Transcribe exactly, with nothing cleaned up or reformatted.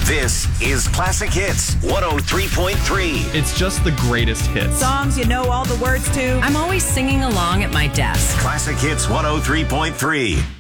This is Classic Hits one oh three point three. It's just the greatest hits. Songs you know all the words to. I'm always singing along at my desk. Classic Hits one oh three point three.